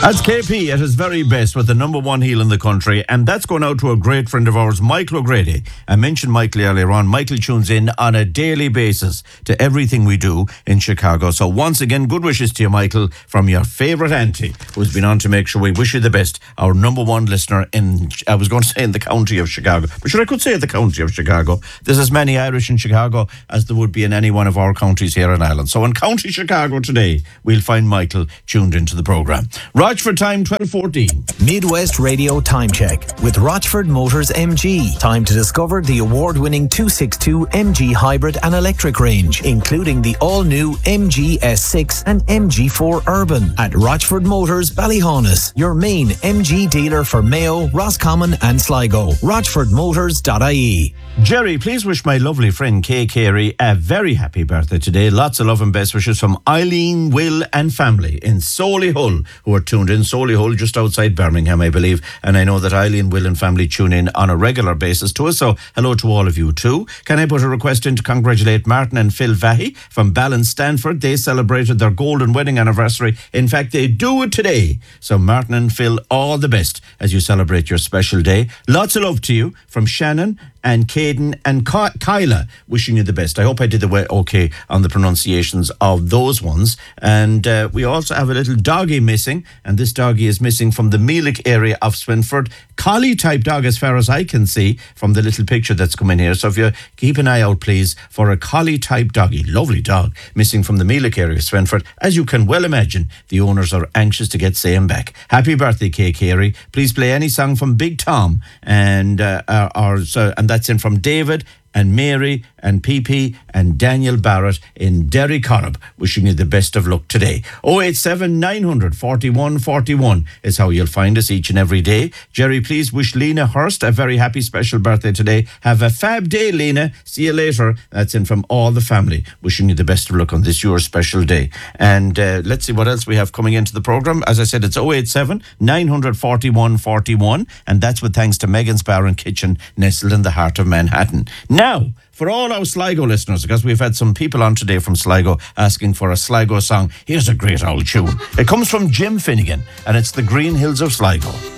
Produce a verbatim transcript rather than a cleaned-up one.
That's K P at his very best with the number one heel in the country, and that's going out to a great friend of ours, Michael O'Grady. I mentioned Michael earlier on. Michael tunes in on a daily basis to everything we do in Chicago. So once again, good wishes to you, Michael, from your favourite auntie, who's been on to make sure we wish you the best, our number one listener in, I was going to say in the county of Chicago, but sure I could say the county of Chicago. There's as many Irish in Chicago as there would be in any one of our counties here in Ireland. So in County Chicago today, we'll find Michael tuned into the programme. Rochford time, twelve fourteen. Midwest Radio Time Check with Rochford Motors M G. Time to discover the award-winning two sixty-two M G hybrid and electric range, including the all-new M G S six and M G four Urban at Rochford Motors Ballyhaunis, your main M G dealer for Mayo, Roscommon and Sligo. rochford motors dot I E. Jerry, please wish my lovely friend Kay Carey a very happy birthday today. Lots of love and best wishes from Eileen, Will and family in Solihull, who are tuned in. Solihull, just outside Birmingham, I believe. And I know that Eileen, Will and family tune in on a regular basis to us. So hello to all of you too. Can I put a request in to congratulate Martin and Phil Vahy from Ballin Stanford? They celebrated their golden wedding anniversary. In fact, they do it today. So Martin and Phil, all the best as you celebrate your special day. Lots of love to you from Shannon and Caden and Ky- Kyla, wishing you the best. I hope I did the way okay on the pronunciations of those ones. And uh, we also have a little doggy missing, and this doggy is missing from the Meelick area of Swinford. Collie type dog as far as I can see from the little picture that's coming here. So if you keep an eye out please for a collie type doggy, lovely dog, missing from the Meelick area of Swinford. As you can well imagine, the owners are anxious to get Sam back. Happy birthday, Kay Carey. Please play any song from Big Tom and uh, uh, or so, and that's in from David and Mary and P P and Daniel Barrett in Derry Corrib, wishing you the best of luck today. oh eight seven, nine hundred, forty-one forty-one is how you'll find us each and every day. Jerry, please wish Lena Hurst a very happy special birthday today. Have a fab day, Lena. See you later. That's in from all the family, wishing you the best of luck on this your special day. And uh, let's see what else we have coming into the programme. As I said, it's oh eight seven, nine hundred, forty-one forty-one, and that's with thanks to Megan's Bar and Kitchen, nestled in the heart of Manhattan. Now, for all our Sligo listeners, because we've had some people on today from Sligo asking for a Sligo song, here's a great old tune. It comes from Jim Finnegan, and it's The Green Hills of Sligo.